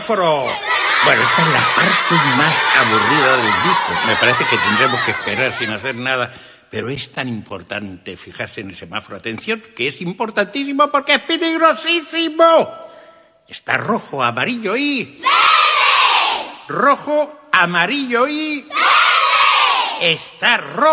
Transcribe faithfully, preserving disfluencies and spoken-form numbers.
semáforo. Bueno, esta es la parte más aburrida del disco. Me parece que tendremos que esperar sin hacer nada. Pero es tan importante fijarse en el semáforo. Atención, que es importantísimo porque es peligrosísimo. Está rojo, amarillo y... ¡verde! Rojo, amarillo y... ¡verde! Está rojo.